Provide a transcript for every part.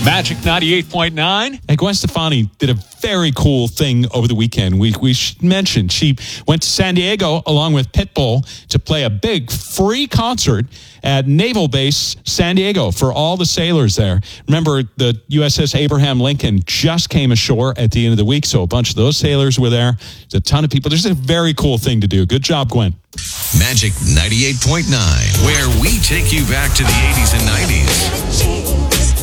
Magic 98.9. And Gwen Stefani did a very cool thing over the weekend. We mentioned she went to San Diego along with Pitbull to play a big free concert at Naval Base San Diego for all the sailors there. Remember, the USS Abraham Lincoln just came ashore at the end of the week, so a bunch of those sailors were there. There's a ton of people. There's a very cool thing to do. Good job, Gwen. Magic 98.9, where we take you back to the 80s and 90s.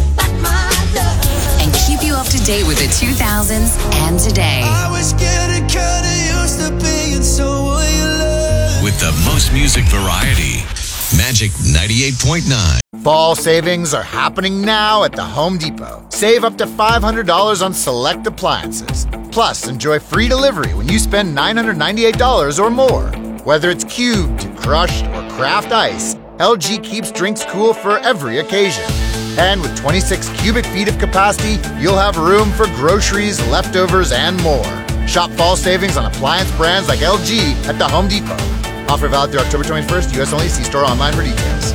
And keep you up to date with the 2000s and today. I was getting kinda used to being someone you love. With the most music variety. Magic 98.9. Fall savings are happening now at the Home Depot. Save up to $500 on select appliances. Plus, enjoy free delivery when you spend $998 or more. Whether it's cubed, crushed, or craft ice, LG keeps drinks cool for every occasion. And with 26 cubic feet of capacity, you'll have room for groceries, leftovers, and more. Shop fall savings on appliance brands like LG at the Home Depot. Offer valid through October 21st, U.S. only. See store online for details.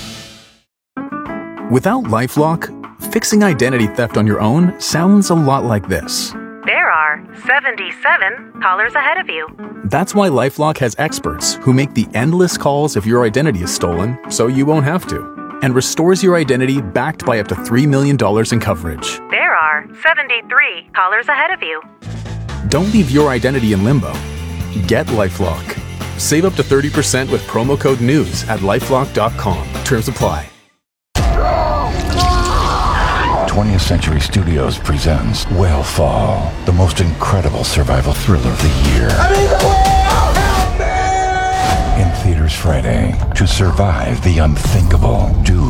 Without LifeLock, fixing identity theft on your own sounds a lot like this. There are 77 callers ahead of you. That's why LifeLock has experts who make the endless calls if your identity is stolen, so you won't have to, and restores your identity backed by up to $3 million in coverage. There are 73 callers ahead of you. Don't leave your identity in limbo. Get LifeLock. Save up to 30% with promo code NEWS at LifeLock.com. Terms apply. 20th Century Studios presents Whale Fall, the most incredible survival thriller of the year. I'm in the whale! Help me! In theaters Friday. To survive the unthinkable, do